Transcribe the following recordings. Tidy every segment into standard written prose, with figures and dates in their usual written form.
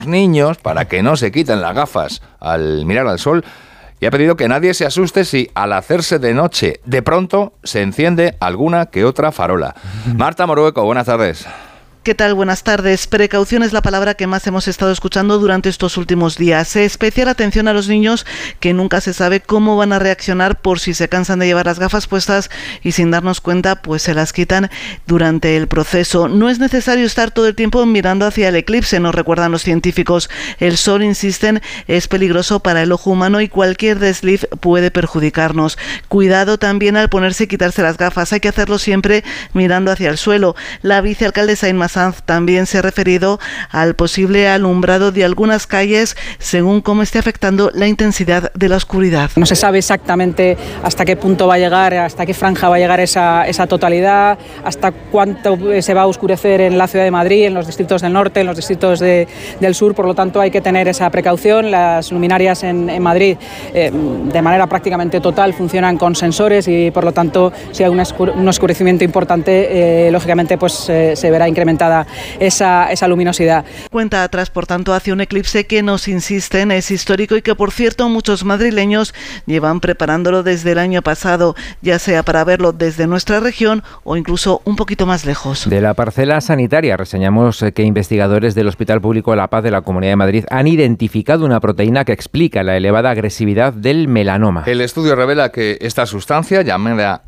niños para que no se quiten las gafas al mirar al sol y ha pedido que nadie se asuste si al hacerse de noche de pronto se enciende alguna que otra farola. Marta Morueco, buenas tardes. ¿Qué tal? Buenas tardes. Precaución es la palabra que más hemos estado escuchando durante estos últimos días. Especial atención a los niños, que nunca se sabe cómo van a reaccionar por si se cansan de llevar las gafas puestas y sin darnos cuenta pues se las quitan durante el proceso. No es necesario estar todo el tiempo mirando hacia el eclipse, nos recuerdan los científicos. El sol, insisten, es peligroso para el ojo humano y cualquier desliz puede perjudicarnos. Cuidado también al ponerse y quitarse las gafas. Hay que hacerlo siempre mirando hacia el suelo. La vicealcaldesa Inma Sanz también se ha referido al posible alumbrado de algunas calles según cómo esté afectando la intensidad de la oscuridad. No se sabe exactamente hasta qué punto va a llegar, hasta qué franja va a llegar esa totalidad, hasta cuánto se va a oscurecer en la ciudad de Madrid, en los distritos del norte, en los distritos del sur, por lo tanto hay que tener esa precaución. Las luminarias en Madrid de manera prácticamente total funcionan con sensores y por lo tanto si hay un oscurecimiento importante, lógicamente pues se verá incrementada esa luminosidad. Cuenta atrás, por tanto, hacia un eclipse que nos insisten es histórico y que, por cierto, muchos madrileños llevan preparándolo desde el año pasado, ya sea para verlo desde nuestra región o incluso un poquito más lejos. De la parcela sanitaria reseñamos que investigadores del Hospital Público de la Paz de la Comunidad de Madrid han identificado una proteína que explica la elevada agresividad del melanoma. El estudio revela que esta sustancia, llamada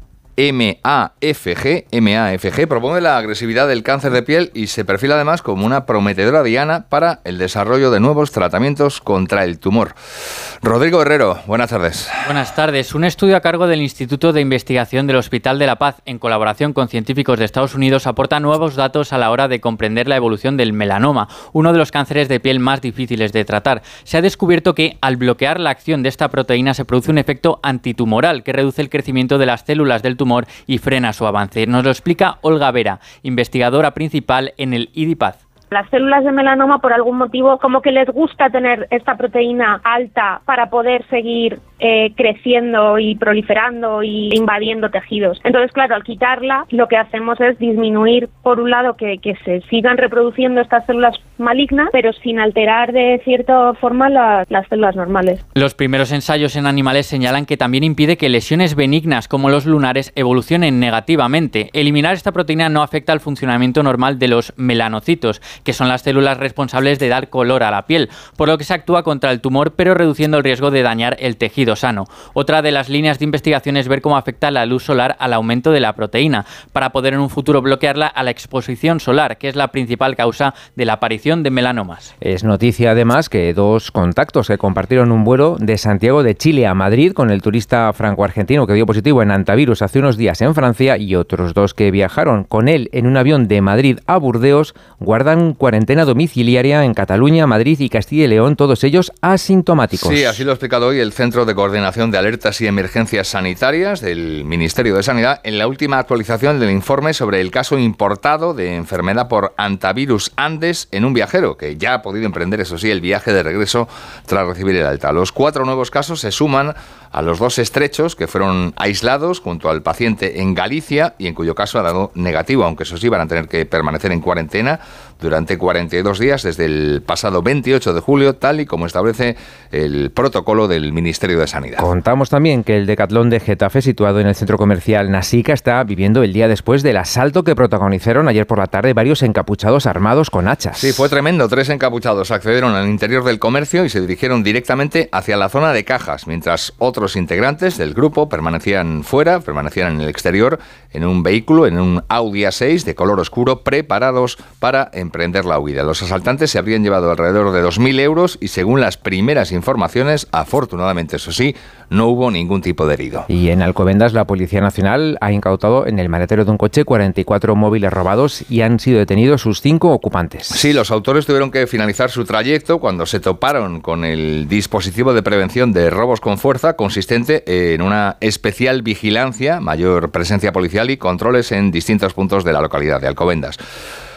MAFG promueve la agresividad del cáncer de piel y se perfila además como una prometedora diana para el desarrollo de nuevos tratamientos contra el tumor. Rodrigo Herrero, buenas tardes. Buenas tardes. Un estudio a cargo del Instituto de Investigación del Hospital de la Paz, en colaboración con científicos de Estados Unidos, aporta nuevos datos a la hora de comprender la evolución del melanoma, uno de los cánceres de piel más difíciles de tratar. Se ha descubierto que al bloquear la acción de esta proteína se produce un efecto antitumoral que reduce el crecimiento de las células del tumor y frena su avance. Nos lo explica Olga Vera, investigadora principal en el IDIPAZ. Las células de melanoma, por algún motivo, como que les gusta tener esta proteína alta para poder seguir creciendo y proliferando y invadiendo tejidos. Entonces, claro, al quitarla, lo que hacemos es disminuir, por un lado, que se sigan reproduciendo estas células malignas, pero sin alterar de cierta forma las células normales. Los primeros ensayos en animales señalan que también impide que lesiones benignas como los lunares evolucionen negativamente. Eliminar esta proteína no afecta al funcionamiento normal de los melanocitos, que son las células responsables de dar color a la piel, por lo que se actúa contra el tumor, pero reduciendo el riesgo de dañar el tejido sano. Otra de las líneas de investigación es ver cómo afecta la luz solar al aumento de la proteína, para poder en un futuro bloquearla a la exposición solar, que es la principal causa de la aparición de melanomas. Es noticia además que dos contactos que compartieron un vuelo de Santiago de Chile a Madrid con el turista franco-argentino que dio positivo en antivirus hace unos días en Francia y otros dos que viajaron con él en un avión de Madrid a Burdeos guardan cuarentena domiciliaria en Cataluña, Madrid y Castilla y León, todos ellos asintomáticos. Sí, así lo ha explicado hoy el Centro de Coordinación de Alertas y Emergencias Sanitarias del Ministerio de Sanidad en la última actualización del informe sobre el caso importado de enfermedad por antivirus Andes en un viajero que ya ha podido emprender, eso sí, el viaje de regreso tras recibir el alta. Los 4 nuevos casos se suman a los 2 estrechos que fueron aislados junto al paciente en Galicia y en cuyo caso ha dado negativo, aunque eso sí van a tener que permanecer en cuarentena durante 42 días desde el pasado 28 de julio, tal y como establece el protocolo del Ministerio de Sanidad. Contamos también que el Decatlón de Getafe, situado en el centro comercial Nasica, está viviendo el día después del asalto que protagonizaron ayer por la tarde varios encapuchados armados con hachas. Sí, fue tremendo. 3 encapuchados accedieron al interior del comercio y se dirigieron directamente hacia la zona de cajas, mientras otros integrantes del grupo permanecían en el exterior, en un vehículo, en un Audi A6 de color oscuro, preparados para emprender la huida. Los asaltantes se habrían llevado alrededor de 2.000 euros y, según las primeras informaciones, afortunadamente, eso sí, no hubo ningún tipo de herido. Y en Alcobendas, la Policía Nacional ha incautado en el maletero de un coche 44 móviles robados y han sido detenidos sus 5 ocupantes. Sí, los autores tuvieron que finalizar su trayecto cuando se toparon con el dispositivo de prevención de robos con fuerza, consistente en una especial vigilancia, mayor presencia policial y controles en distintos puntos de la localidad de Alcobendas.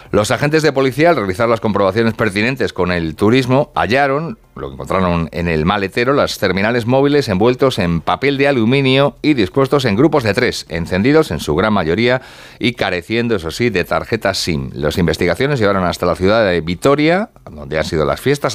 Los agentes de policía, al realizar las comprobaciones pertinentes con el turismo, hallaron, lo que encontraron en el maletero, las terminales móviles envueltos en papel de aluminio y dispuestos en grupos de 3, encendidos en su gran mayoría y careciendo, eso sí, de tarjetas SIM. Las investigaciones llevaron hasta la ciudad de Vitoria, donde han sido las fiestas.